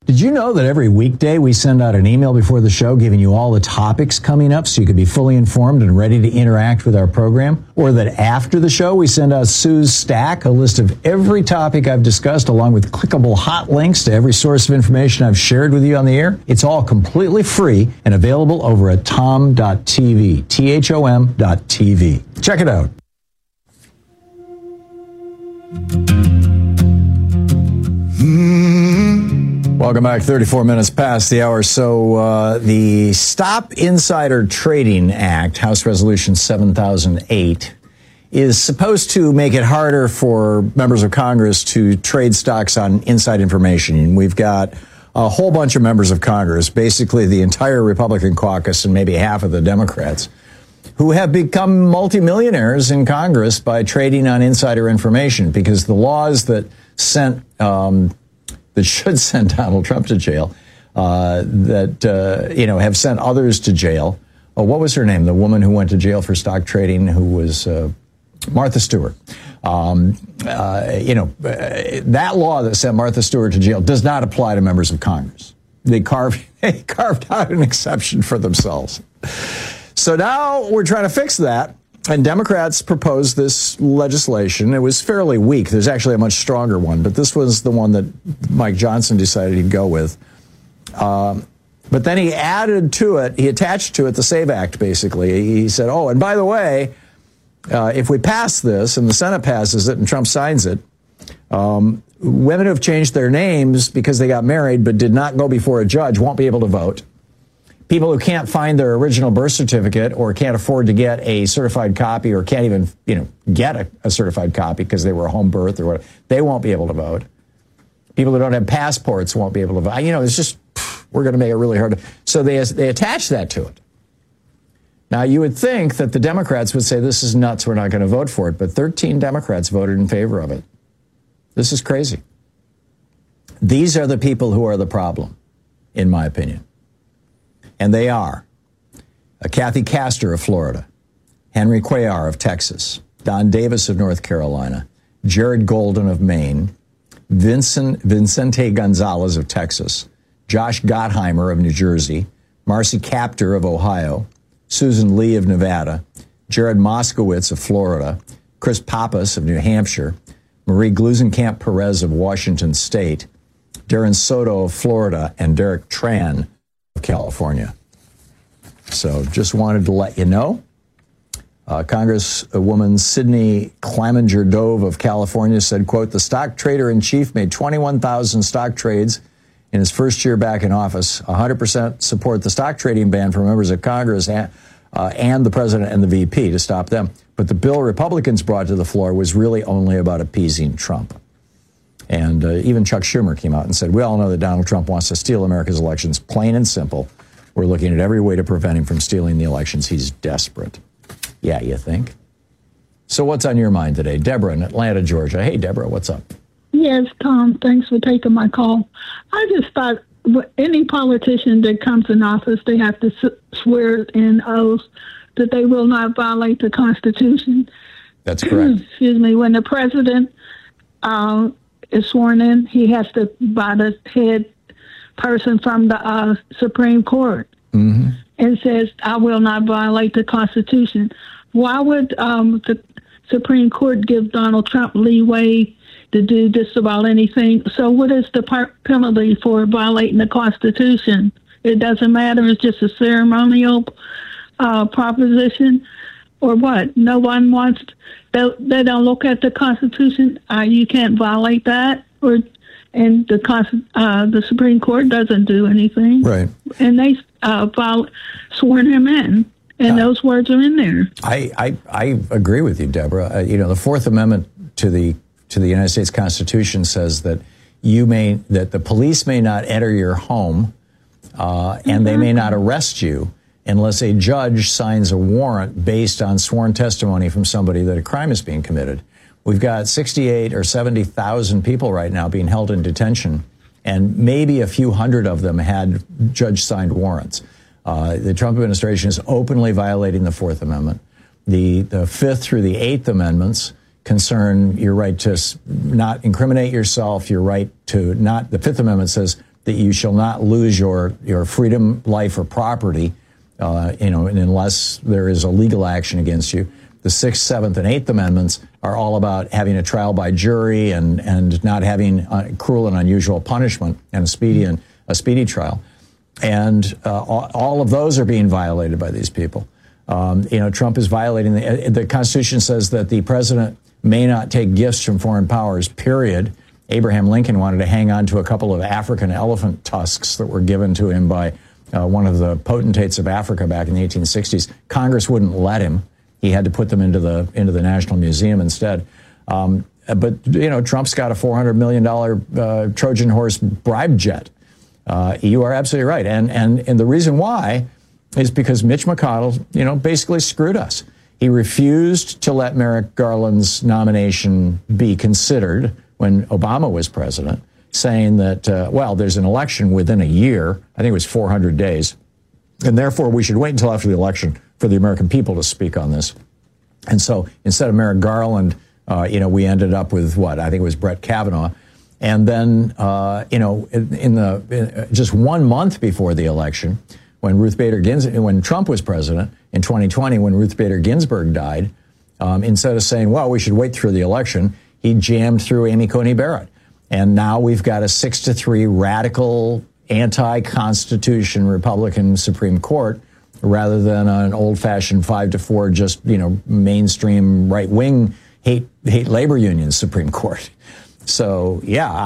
Did you know that every weekday we send out an email before the show giving you all the topics coming up so you can be fully informed and ready to interact with our program? Or that after the show we send out Sue's Stack, a list of every topic I've discussed along with clickable hot links to every source of information I've shared with you on the air? It's all completely free and available over at tom.tv, THOM.tv. Check it out. Welcome back. 34 minutes past the hour. So the Stop Insider Trading Act, House Resolution 7008, is supposed to make it harder for members of Congress to trade stocks on inside information. And we've got a whole bunch of members of Congress, basically the entire Republican caucus and maybe half of the Democrats, who have become multimillionaires in Congress by trading on insider information, because the laws that should send Donald Trump to jail, have sent others to jail. Oh, what was her name? The woman who went to jail for stock trading, who was Martha Stewart. That law that sent Martha Stewart to jail does not apply to members of Congress. They carved out an exception for themselves. So now we're trying to fix that. And Democrats proposed this legislation. It was fairly weak. There's actually a much stronger one, but this was the one that Mike Johnson decided he'd go with. But then he attached to it the SAVE Act, basically. He said, oh, and by the way, if we pass this and the Senate passes it and Trump signs it, women who have changed their names because they got married but did not go before a judge won't be able to vote. People who can't find their original birth certificate or can't afford to get a certified copy or can't even, get a certified copy because they were home birth or whatever, they won't be able to vote. People who don't have passports won't be able to vote. It's just, we're going to make it really hard. So they attach that to it. Now, you would think that the Democrats would say, this is nuts, we're not going to vote for it. But 13 Democrats voted in favor of it. This is crazy. These are the people who are the problem, in my opinion. And they are Kathy Castor of Florida, Henry Cuellar of Texas, Don Davis of North Carolina, Jared Golden of Maine, Vicente Gonzalez of Texas, Josh Gottheimer of New Jersey, Marcy Kaptur of Ohio, Susan Lee of Nevada, Jared Moskowitz of Florida, Chris Pappas of New Hampshire, Marie Gluesenkamp Perez of Washington State, Darren Soto of Florida, and Derek Tran of California. So just wanted to let you know. Congresswoman Sidney Clemenger Dove of California said, quote, the stock trader in chief made 21,000 stock trades in his first year back in office. 100% support the stock trading ban for members of Congress and the president and the VP to stop them. But the bill Republicans brought to the floor was really only about appeasing Trump. And even Chuck Schumer came out and said, we all know that Donald Trump wants to steal America's elections, plain and simple. We're looking at every way to prevent him from stealing the elections. He's desperate. Yeah, you think? So what's on your mind today? Deborah in Atlanta, Georgia. Hey, Deborah, what's up? Yes, Tom, thanks for taking my call. I just thought any politician that comes in office, they have to swear in oath that they will not violate the Constitution. That's correct. Excuse me. When the president is sworn in, he has to, by the head person from the Supreme Court, and says, I will not violate the Constitution. Why would the Supreme Court give Donald Trump leeway to do just about anything? So what is the penalty for violating the Constitution? It doesn't matter. It's just a ceremonial proposition, or what? No one wants. They don't look at the Constitution. You can't violate that, and the Supreme Court doesn't do anything. Right. And they sworn him in, and those words are in there. I agree with you, Deborah. The Fourth Amendment to the United States Constitution says that that the police may not enter your home, and they may not arrest you unless a judge signs a warrant based on sworn testimony from somebody that a crime is being committed. We've got 68 or 70,000 people right now being held in detention, and maybe a few hundred of them had judge-signed warrants. The Trump administration is openly violating the Fourth Amendment. The Fifth through the Eighth Amendments concern your right to not incriminate yourself, your right to not. The Fifth Amendment says that you shall not lose your freedom, life, or property, unless there is a legal action against you. The 6th, 7th, and 8th Amendments are all about having a trial by jury and not having cruel and unusual punishment and a speedy trial. And all of those are being violated by these people. Trump is violating the Constitution says that the president may not take gifts from foreign powers, period. Abraham Lincoln wanted to hang on to a couple of African elephant tusks that were given to him by one of the potentates of Africa back in the 1860s. Congress wouldn't let him. He had to put them into the National Museum instead. But Trump's got a $400 million Trojan horse bribe jet. You are absolutely right. And the reason why is because Mitch McConnell, basically screwed us. He refused to let Merrick Garland's nomination be considered when Obama was president, saying that, there's an election within a year. I think it was 400 days. And therefore, we should wait until after the election for the American people to speak on this. And so instead of Merrick Garland, we ended up with I think it was Brett Kavanaugh. And then, just 1 month before the election, when Trump was president in 2020, when Ruth Bader Ginsburg died, instead of saying, we should wait through the election, he jammed through Amy Coney Barrett. And now we've got a 6-3 radical anti-Constitution Republican Supreme Court rather than an old-fashioned 5-4 just, mainstream right-wing hate labor union Supreme Court. So,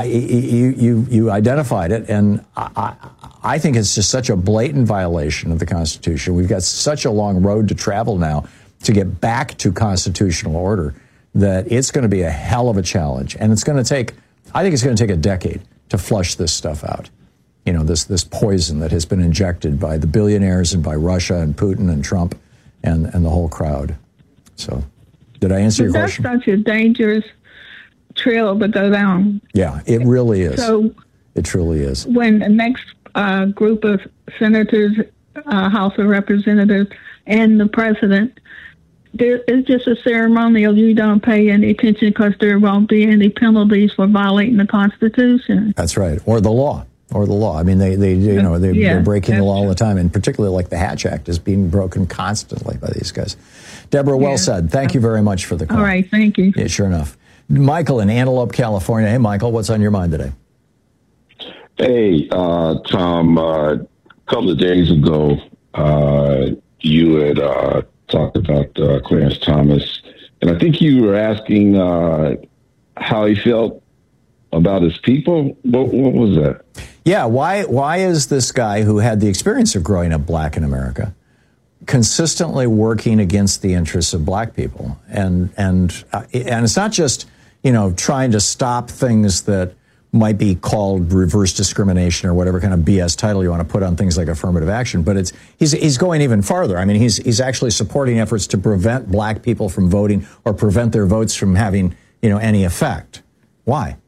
you identified it, and I think it's just such a blatant violation of the Constitution. We've got such a long road to travel now to get back to constitutional order that it's going to be a hell of a challenge. And I think it's going to take a decade to flush this stuff out. This poison that has been injected by the billionaires and by Russia and Putin and Trump and the whole crowd. So, did I answer your question? That's such a dangerous trail to go down. Yeah, it really is. So it truly is. When the next group of senators, House of Representatives, and the president, it's just a ceremonial. You don't pay any attention because there won't be any penalties for violating the Constitution. That's right, or the law. I mean, they're breaking the law all the time, and particularly like the Hatch Act is being broken constantly by these guys. Deborah, well said. Thank you very much for the call. All right, thank you. Yeah, sure enough. Michael in Antelope, California. Hey, Michael, what's on your mind today? Hey, Tom, a couple of days ago, you had talked about Clarence Thomas, and I think you were asking how he felt about his people. What was that? Yeah, why is this guy who had the experience of growing up black in America consistently working against the interests of black people? And it's not just, trying to stop things that might be called reverse discrimination or whatever kind of BS title you want to put on things like affirmative action, but he's going even farther. I mean, he's actually supporting efforts to prevent black people from voting or prevent their votes from having, any effect. Why?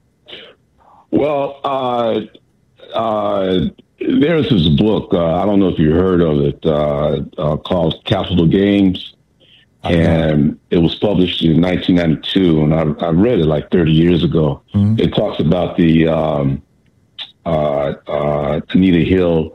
Well, there's this book, I don't know if you heard of it, called Capital Gains. And it was published in 1992, and I read it like 30 years ago. Mm-hmm. It talks about the Anita Hill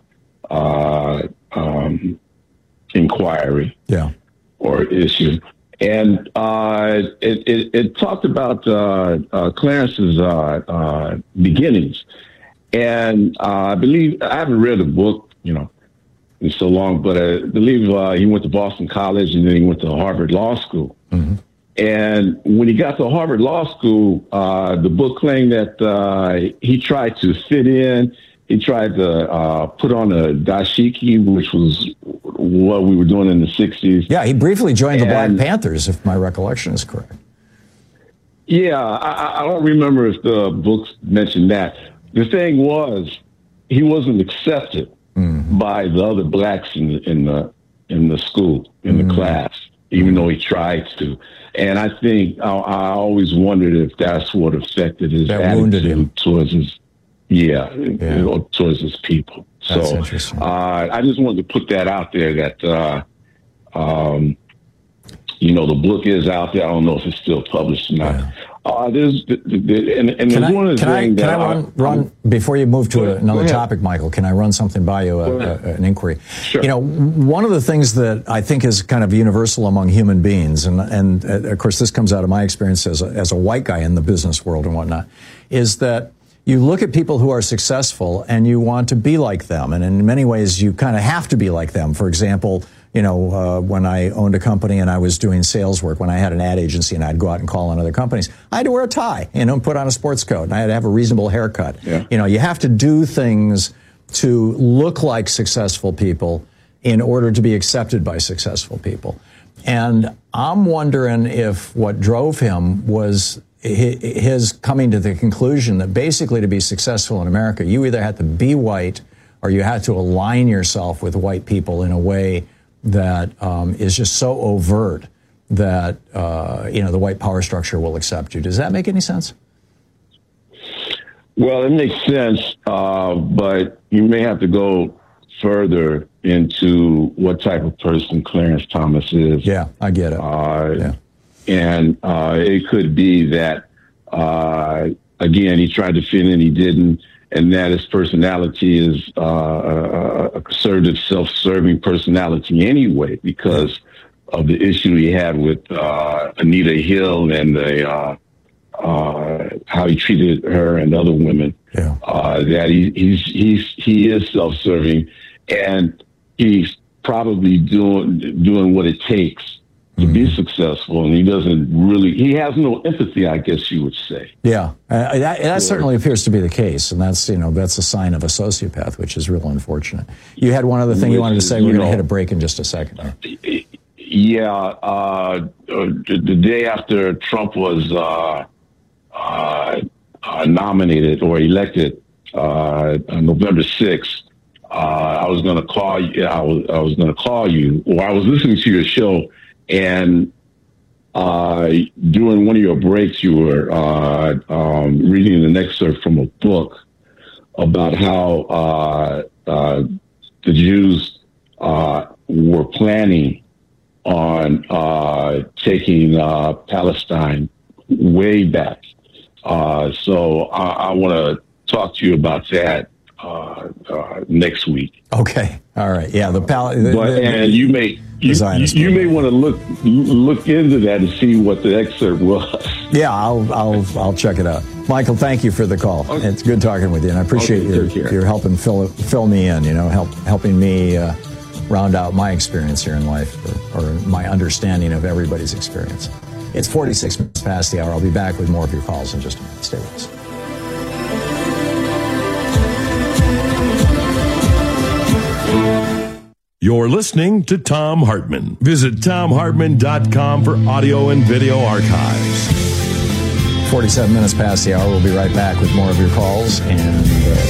inquiry or issue. And it talked about Clarence's beginnings. And I believe, I haven't read the book, in so long, but I believe he went to Boston College and then he went to Harvard Law School. Mm-hmm. And when he got to Harvard Law School, the book claimed that he tried to fit in. He tried to put on a dashiki, which was what we were doing in the 60s. Yeah, he briefly joined the Black Panthers, if my recollection is correct. Yeah, I don't remember if the books mentioned that. The thing was, he wasn't accepted by the other blacks in the school, in the class, even though he tried to. And I think I always wondered if that's what affected his attitude towards his, towards his people. That's so interesting. I just wanted to put that out there that, the book is out there. I don't know if it's still published or not. There's one of the things that I run before you move to another topic, Michael? Can I run something by you, an inquiry? Sure. You know, one of the things that I think is kind of universal among human beings, and of course this comes out of my experience as a white guy in the business world and whatnot, is that you look at people who are successful and you want to be like them, and in many ways you kind of have to be like them. For example, you know, when I owned a company and I was doing sales work, when I had an ad agency and I'd go out and call on other companies, I had to wear a tie, you know, and put on a sports coat, and I had to have a reasonable haircut. Yeah. You know, you have to do things to look like successful people in order to be accepted by successful people. And I'm wondering if what drove him was his coming to the conclusion that basically to be successful in America, you either had to be white or you had to align yourself with white people in a way that is just so overt that, you know, the white power structure will accept you. Does that make any sense? Well, it makes sense, but you may have to go further into what type of person Clarence Thomas is. Yeah, I get it. Yeah. And it could be that, again, he tried to fit in, he didn't, and that his personality is a conservative, self-serving personality anyway, because of the issue he had with Anita Hill and the how he treated her and other women. Yeah. That he is self-serving, and he's probably doing what it takes to be successful, and he has no empathy, I guess you would say. Yeah, that certainly appears to be the case, and that's a sign of a sociopath, which is real unfortunate. You had one other thing you wanted to say. We're going to hit a break in just a second. Yeah, the day after Trump was nominated or elected, on November 6th, I was going to call you. I was going to call you, or I was listening to your show. And during one of your breaks, you were reading an excerpt from a book about how the Jews were planning on taking Palestine way back. So I want to talk to you about that next week. Okay. All right. Yeah. And you may want to look into that and see what the excerpt was. Yeah, I'll check it out. Michael, thank you for the call. Okay. It's good talking with you, and I appreciate your helping fill me in. You know, helping me round out my experience here in life, or my understanding of everybody's experience. It's 46 minutes past the hour. I'll be back with more of your calls in just a minute. Stay with us. You're listening to Thom Hartmann. Visit ThomHartmann.com for audio and video archives. 47 minutes past the hour. We'll be right back with more of your calls and